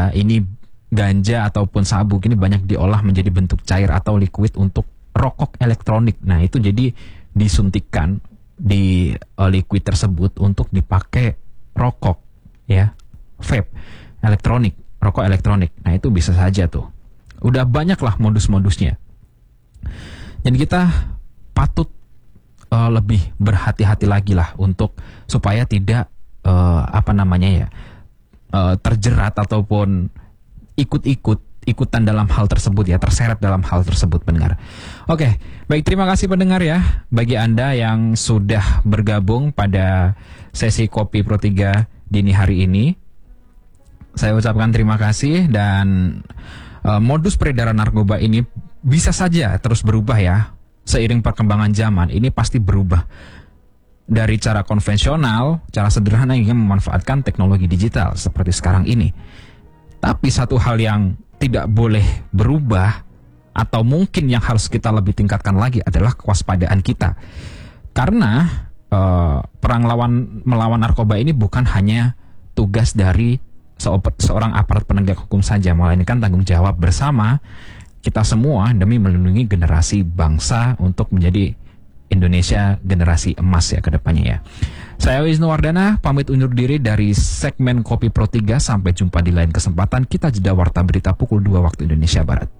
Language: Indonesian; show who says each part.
Speaker 1: ini ganja ataupun sabu ini banyak diolah menjadi bentuk cair atau liquid untuk rokok elektronik. Nah, itu jadi disuntikkan di liquid tersebut untuk dipakai rokok, ya, vape elektronik, rokok elektronik. Nah, itu bisa saja tuh. Udah banyak lah modus-modusnya. Jadi kita patut lebih berhati-hati lagi lah untuk supaya tidak terjerat ataupun ikutan dalam hal tersebut, ya, terseret dalam hal tersebut, pendengar. Oke, baik, terima kasih pendengar ya, bagi Anda yang sudah bergabung pada sesi Kopi Pro 3 dini hari ini. Saya ucapkan terima kasih, dan modus peredaran narkoba ini bisa saja terus berubah ya, seiring perkembangan zaman. Ini pasti berubah dari cara konvensional, cara sederhana hingga memanfaatkan teknologi digital seperti sekarang ini. Tapi satu hal yang tidak boleh berubah atau mungkin yang harus kita lebih tingkatkan lagi adalah kewaspadaan kita. Karena perang melawan narkoba ini bukan hanya tugas dari seorang aparat penegak hukum saja, melainkan tanggung jawab bersama kita semua demi melindungi generasi bangsa untuk menjadi Indonesia generasi emas ya ke depannya ya. Saya Wisnu Wardana pamit undur diri dari segmen Kopi Pro 3. Sampai jumpa di lain kesempatan. Kita jeda warta berita pukul 2 waktu Indonesia Barat.